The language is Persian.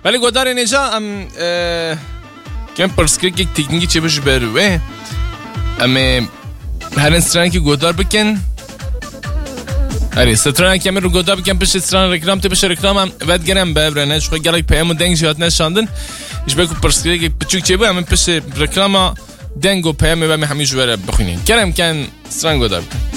ولی گودار اینجا کم پرسکریک یک تکنیکی چه بشه بروه اما هر انستران که گودار بکن اری ستران که رو گودار بکن پش استران رکلام تی بشه رکلام هم ود گرم ببرنه شو گلک پیامو دنگ جهات نشاندن ایش بگو پرسکریک یک بچوک چه بود اما پش رکلام دنگو پیامو و می همیشه بره بخونین گرم کن استران گودار بکن